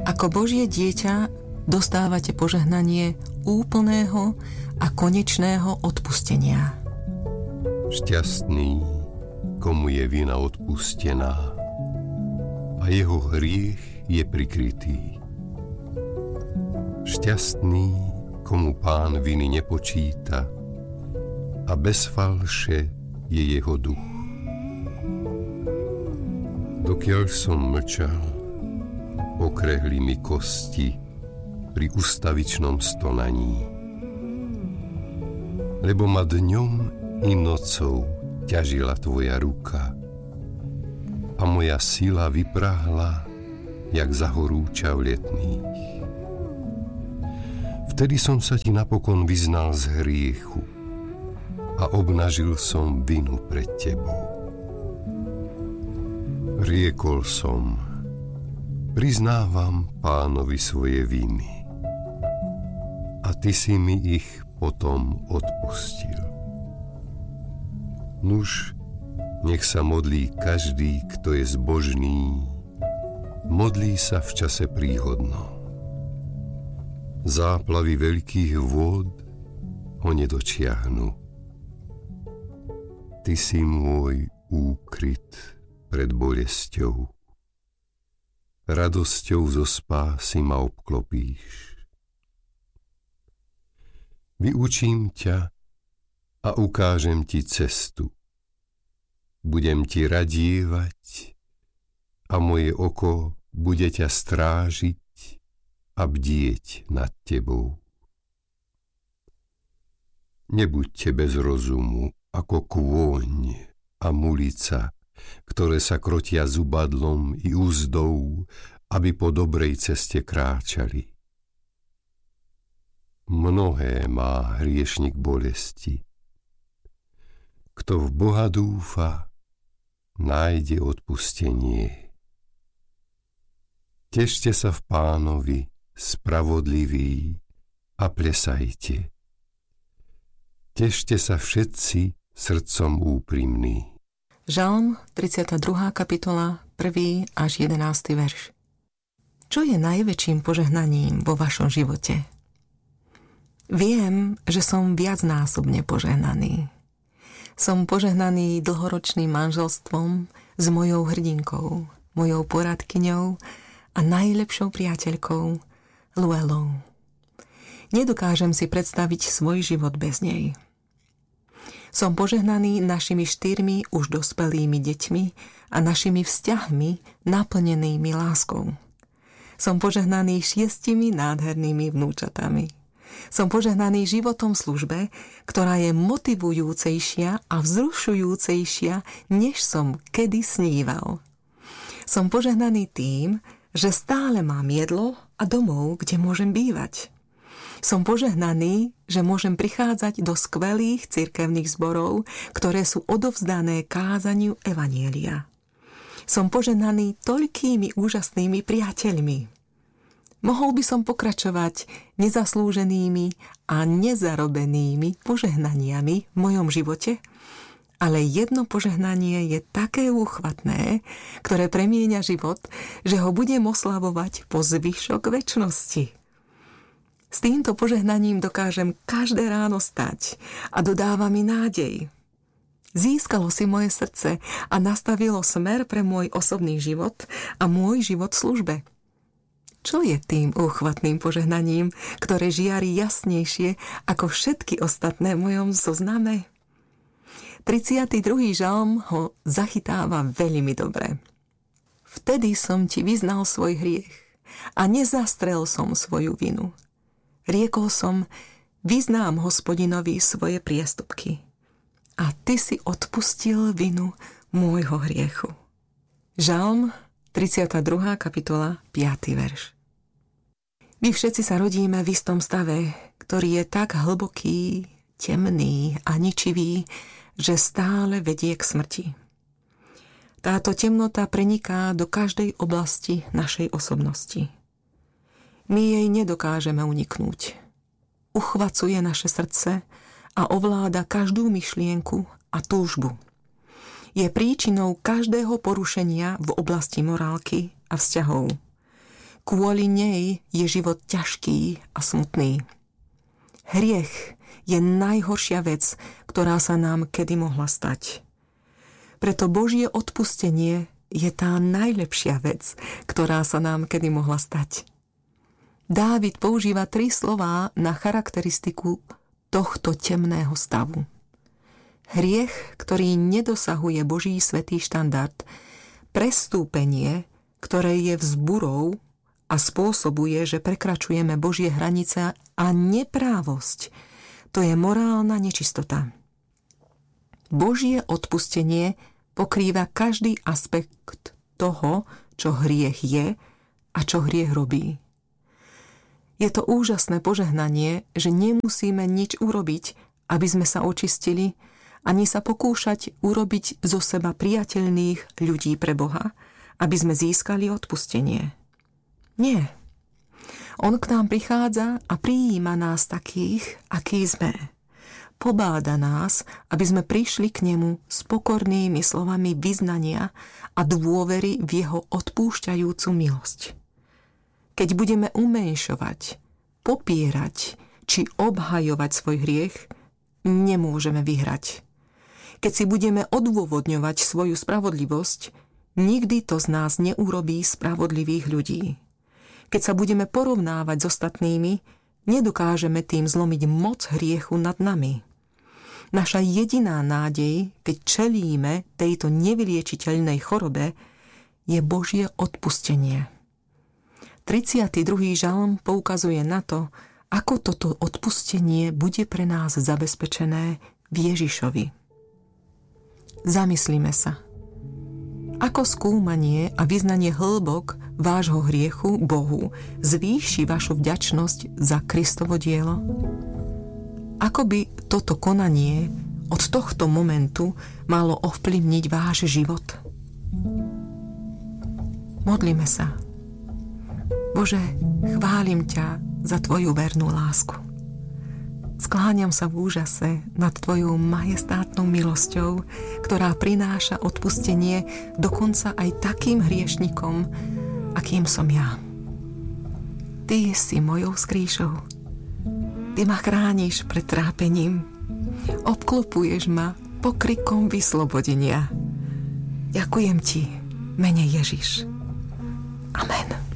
Ako Božie dieťa dostávate požehnanie úplného a konečného odpustenia. Šťastný, komu je vina odpustená a jeho hriech je prikrytý. Šťastný, komu Pán viny nepočíta a bez falše je jeho duch. Dokiaľ som mlčal, okrehli mi kosti pri ustavičnom stonaní. Lebo ma dňom i nocou ťažila tvoja ruka a moja sila vyprahla, jak za horúčav letných. Vtedy som sa ti napokon vyznal z hriechu a obnažil som vinu pred tebou. Riekol som, priznávam Pánovi svoje viny a ty si mi ich potom odpustil. Nuž, nech sa modlí každý, kto je zbožný, modlí sa v čase príhodnom. Záplavy veľkých vôd ho nedočiahnu. Ty si môj úkryt pred bolesťou. Radosťou zo spásy ma obklopíš. Vyučím ťa a ukážem ti cestu. Budem ti radievať a moje oko bude ťa strážiť a bdieť nad tebou. Nebuďte bez rozumu ako kôň a mulica, ktoré sa krotia zubadlom i úzdou, aby po dobrej ceste kráčali. Mnohé má hriešnik bolesti. Kto v Boha dúfa, nájde odpustenie. Tešte sa v Pánovi, spravodliví, a plesajte. Tešte sa všetci srdcom úprimní. Žalm 32. kapitola, 1. až 11. verš. Čo je najväčším požehnaním vo vašom živote? Viem, že som viacnásobne požehnaný. Som požehnaný dlhoročným manželstvom s mojou hrdinkou, mojou poradkyňou a najlepšou priateľkou Luelou. Nedokážem si predstaviť svoj život bez nej. Som požehnaný našimi 4 už dospelými deťmi a našimi vzťahmi naplnenými láskou. Som požehnaný 6 nádhernými vnúčatami. Som požehnaný životom v službe, ktorá je motivujúcejšia a vzrušujúcejšia, než som kedy sníval. Som požehnaný tým, že stále mám jedlo a domov, kde môžem bývať. Som požehnaný, že môžem prichádzať do skvelých cirkevných zborov, ktoré sú odovzdané kázaniu evanjelia. Som požehnaný toľkými úžasnými priateľmi. Mohol by som pokračovať nezaslúženými a nezarobenými požehnaniami v mojom živote, ale jedno požehnanie je také úchvatné, ktoré premieňa život, že ho budem oslavovať po zvyšok večnosti. S týmto požehnaním dokážem každé ráno stať a dodáva mi nádej. Získalo si moje srdce a nastavilo smer pre môj osobný život a môj život v službe. Čo je tým úchvatným požehnaním, ktoré žiari jasnejšie ako všetky ostatné v mojom zozname? 32. žalm ho zachytáva veľmi dobre. Vtedy som ti vyznal svoj hriech a nezastrel som svoju vinu. Riekol som, vyznám Hospodinovi svoje priestupky a ty si odpustil vinu môjho hriechu. Žalm 32. kapitola, 5. verš. My všetci sa rodíme v istom stave, ktorý je tak hlboký, temný a ničivý, že stále vedie k smrti. Táto temnota preniká do každej oblasti našej osobnosti. My jej nedokážeme uniknúť. Uchvacuje naše srdce a ovláda každú myšlienku a túžbu. Je príčinou každého porušenia v oblasti morálky a vzťahov. Kvôli nej je život ťažký a smutný. Hriech je najhoršia vec, ktorá sa nám kedy mohla stať. Preto Božie odpustenie je tá najlepšia vec, ktorá sa nám kedy mohla stať. Dávid používa 3 slová na charakteristiku tohto temného stavu. Hriech, ktorý nedosahuje Boží svätý štandard, prestúpenie, ktoré je vzburou a spôsobuje, že prekračujeme Božie hranice, a neprávosť, to je morálna nečistota. Božie odpustenie pokrýva každý aspekt toho, čo hriech je a čo hriech robí. Je to úžasné požehnanie, že nemusíme nič urobiť, aby sme sa očistili, ani sa pokúšať urobiť zo seba priateľných ľudí pre Boha, aby sme získali odpustenie. Nie. On k nám prichádza a prijíma nás takých, akí sme. Pobáda nás, aby sme prišli k nemu s pokornými slovami vyznania a dôvery v jeho odpúšťajúcu milosť. Keď budeme umenšovať, popierať či obhajovať svoj hriech, nemôžeme vyhrať. Keď si budeme odôvodňovať svoju spravodlivosť, nikdy to z nás neurobí spravodlivých ľudí. Keď sa budeme porovnávať s ostatnými, nedokážeme tým zlomiť moc hriechu nad nami. Naša jediná nádej, keď čelíme tejto nevyliečiteľnej chorobe, je Božie odpustenie. 32. žalm poukazuje na to, ako toto odpustenie bude pre nás zabezpečené v Ježišovi. Zamyslíme sa. Ako skúmanie a vyznanie hĺbok vášho hriechu Bohu zvýši vašu vďačnosť za Kristovo dielo? Ako by toto konanie od tohto momentu malo ovplyvniť váš život? Modlíme sa. Bože, chválim ťa za tvoju vernú lásku. Skláňam sa v úžase nad tvojou majestátnou milosťou, ktorá prináša odpustenie dokonca aj takým hriešnikom, akým som ja. Ty si mojou skrýšou. Ty ma chrániš pred trápením. Obklopuješ ma pokrikom vyslobodenia. Ďakujem ti, mene Ježiš. Amen.